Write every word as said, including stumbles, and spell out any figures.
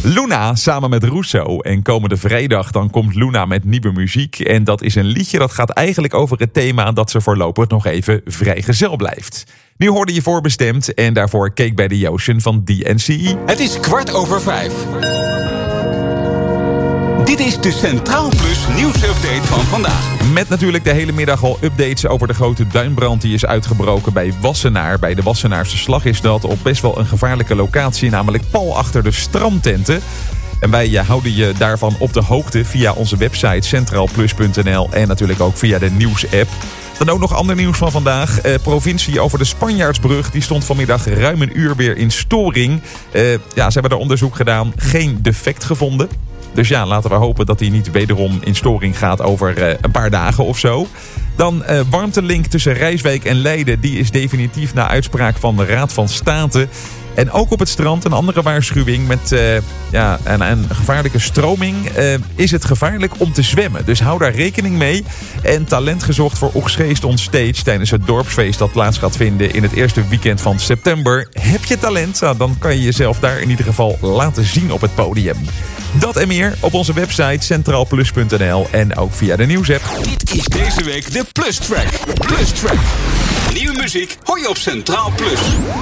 Luna samen met Russo. En komende vrijdag dan komt Luna met nieuwe muziek. En dat is een liedje dat gaat eigenlijk over het thema dat ze voorlopig nog even vrijgezel blijft. Nu hoorde je voorbestemd en daarvoor Cake by the Ocean van D N C E. Het is kwart over vijf. Dit is de Centraal Plus nieuwsupdate van vandaag. Met natuurlijk de hele middag al updates over de grote duinbrand die is uitgebroken bij Wassenaar. Bij de Wassenaarse slag is dat op best wel een gevaarlijke locatie, namelijk pal achter de strandtenten. En wij houden je daarvan op de hoogte via onze website centraal plus punt n l en natuurlijk ook via de nieuwsapp. Dan ook nog ander nieuws van vandaag. Eh, provincie over de Spanjaardsbrug. Die stond vanmiddag ruim een uur weer in storing. Eh, ja, ze hebben daar onderzoek gedaan. Geen defect gevonden. Dus ja, laten we hopen dat hij niet wederom in storing gaat over uh, een paar dagen of zo. Dan uh, warmtelink tussen Rijswijk en Leiden. Die is definitief na uitspraak van de Raad van State. En ook op het strand een andere waarschuwing met uh, ja, een, een gevaarlijke stroming. Uh, is het gevaarlijk om te zwemmen. Dus hou daar rekening mee. En talent gezocht voor Oegstgeest on Stage tijdens het dorpsfeest dat plaats gaat vinden in het eerste weekend van september. Heb je talent? Nou, dan kan je jezelf daar in ieder geval laten zien op het podium. Dat en meer op onze website centraal plus punt n l en ook via de nieuwsapp. Dit is deze week de Plus Track. Plus Track. Nieuwe muziek hoor je op Centraal Plus.